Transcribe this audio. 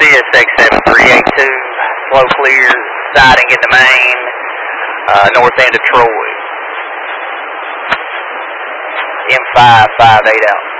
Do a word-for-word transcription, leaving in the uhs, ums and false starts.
assist, X seven three eight two, slow clear, siding into main, uh, north end of Troy. M five five eight out.